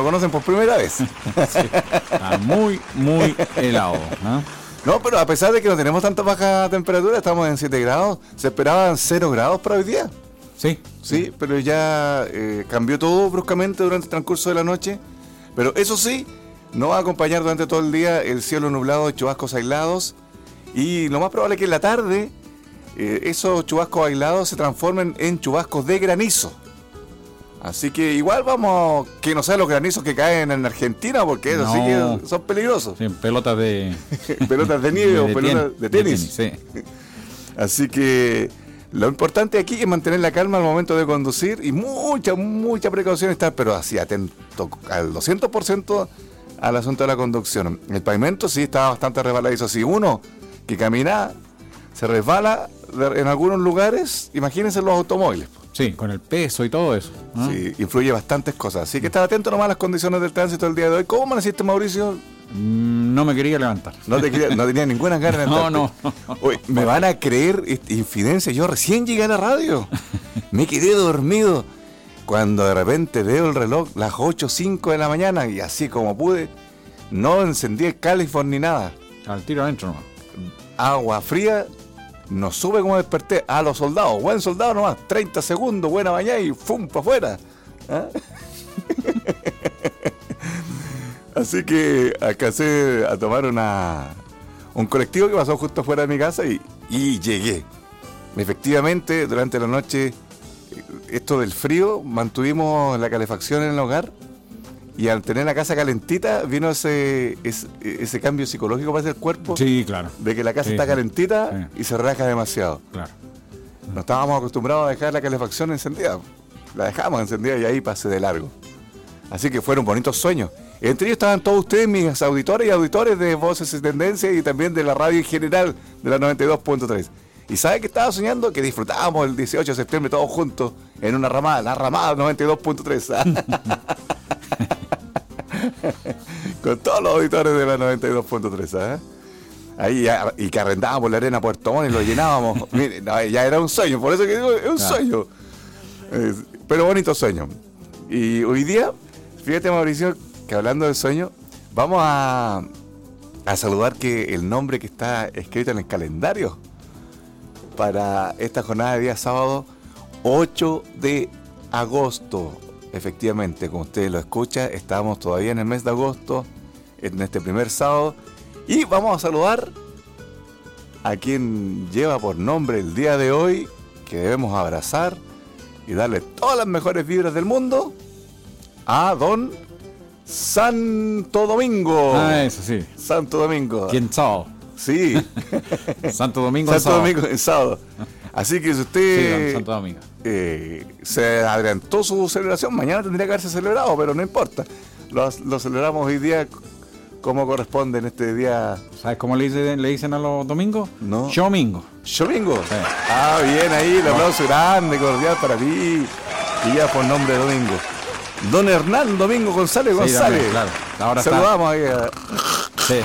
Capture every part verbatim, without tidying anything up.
conocen por primera vez. Sí, está muy, muy helado, ¿no? No, pero a pesar de que no tenemos tanta baja temperatura, estamos en siete grados, se esperaban cero grados para hoy día. Sí. Sí, pero ya eh, cambió todo bruscamente durante el transcurso de la noche. Pero eso sí, nos va a acompañar durante todo el día el cielo nublado de chubascos aislados. Y lo más probable es que en la tarde eh, esos chubascos aislados se transformen en chubascos de granizo. Así que igual vamos, que no sean los granizos que caen en Argentina, porque eso No. sí que son peligrosos. Sí, pelotas de... Pelotas de nieve de- o de pelotas tien- de tenis. sí. Así que lo importante aquí es mantener la calma al momento de conducir y mucha, mucha precaución estar, pero así atento al doscientos por ciento al asunto de la conducción. El pavimento sí está bastante resbaladizo. Si uno que camina se resbala de- en algunos lugares, imagínense los automóviles. Sí, con el peso y todo eso, ¿no? Sí, influye bastantes cosas. Así que estar atento nomás a las condiciones del tránsito el día de hoy. ¿Cómo amaneciste, Mauricio? Mm, No me quería levantar. No, te quería- no tenía ninguna gana de No, levantarte. no. Oye, me van a creer esta infidencia. Yo recién llegué a la radio. Me quedé dormido. Cuando de repente veo el reloj, las ocho o cinco de la mañana, y así como pude, no encendí el calefón ni nada. Al tiro adentro nomás. Agua fría, no supe cómo desperté. A los soldados, buen soldado nomás, treinta segundos, buena mañana y ¡fum! Para afuera. ¿Ah? Así que alcancé a tomar una un colectivo que pasó justo fuera de mi casa y, y llegué. Efectivamente, durante la noche, esto del frío, mantuvimos la calefacción en el hogar y al tener la casa calentita vino ese ese, ese cambio psicológico para el cuerpo Sí, claro, de que la casa Sí, está sí. calentita Sí. y se raja demasiado. claro. No estábamos acostumbrados a dejar la calefacción encendida. La dejamos encendida y ahí pasé de largo. Así que fueron bonitos sueños. Entre ellos estaban todos ustedes, mis auditores y auditores de Voces y Tendencias y también de la radio en general de la noventa y dos punto tres. ¿Y sabe que estaba soñando? Que disfrutábamos el dieciocho de septiembre todos juntos en una ramada, la ramada noventa y dos punto tres. Con todos los auditores de la noventa y dos punto tres. ¿eh? Ahí ya, y que arrendábamos la arena Puerto Montt y lo llenábamos. Mire, no, ya era un sueño, por eso que digo, es un Claro. sueño. Eh, pero bonito sueño. Y hoy día, fíjate, Mauricio, que hablando del sueño, vamos a, a saludar que el nombre que está escrito en el calendario para esta jornada de día sábado, ocho de agosto. Efectivamente, como ustedes lo escuchan, estamos todavía en el mes de agosto, en este primer sábado, y vamos a saludar a quien lleva por nombre el día de hoy, que debemos abrazar y darle todas las mejores vibras del mundo, a don Santo Domingo. Ah, eso sí. Santo Domingo. ¿Quién sábado? Sí. Santo Domingo en Santo sábado. Domingo en sábado. Así que si Sí, usted don Santo Domingo. eh, se adelantó su celebración, mañana tendría que haberse celebrado, pero no importa. Lo, lo celebramos hoy día como corresponde en este día. ¿Sabes cómo le dicen, le dicen a los domingos? No. Domingo. Domingo. Sí. Ah, bien ahí, el aplauso grande, cordial para ti. Y ya por nombre de Domingo. Don Hernán Domingo González Sí, González. también, claro. Ahora está, Saludamos ahí a sí.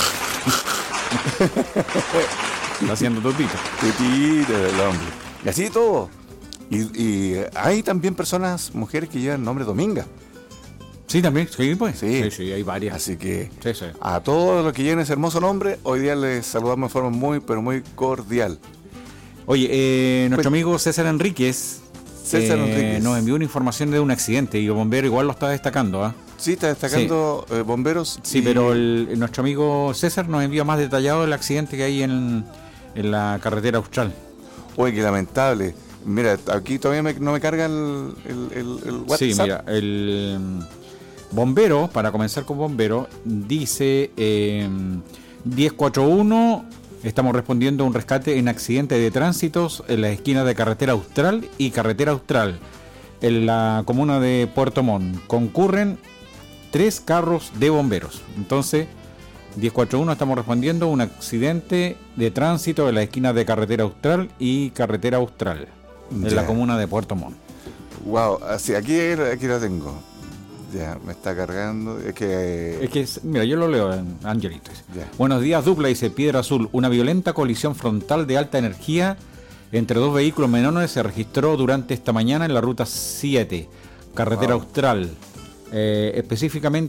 Está haciendo tutito. Titito, el hombre. Y así todo. Y, y hay también personas, mujeres que llevan nombre Dominga. Sí, también, sí, pues. Sí. Sí, sí, hay varias. Así que Sí, sí. a todos los que lleven ese hermoso nombre, hoy día les saludamos de forma muy, pero muy cordial. Oye, eh, nuestro Pues- amigo César Enríquez, César eh, Enríquez. nos envió una información de un accidente y el bombero igual lo está destacando, ¿ah? Sí, está destacando eh, bomberos. Sí, y- pero el- nuestro amigo César nos envía más detallado el accidente que hay en, en la carretera austral. Uy, qué lamentable. Mira, aquí todavía me- no me carga el, el, el- el WhatsApp. Sí, mira, el mm, bombero, para comenzar con bombero, dice eh, diez cuarenta y uno, estamos respondiendo a un rescate en accidente de tránsitos en la esquina de carretera austral y carretera austral, en la comuna de Puerto Montt. Concurren tres carros de bomberos. Entonces, diez cuarenta y uno estamos respondiendo a un accidente de tránsito en la esquina de carretera austral y carretera austral, en Ya. la comuna de Puerto Montt. Wow, así, aquí, aquí la tengo. Ya, me está cargando. Es que. Es que, es- mira, yo lo leo en Angelito. Ya. Buenos días, dupla, dice Piedra Azul. Una violenta colisión frontal de alta energía entre dos vehículos menores se registró durante esta mañana en la ruta siete, carretera Wow. austral. Eh, específicamente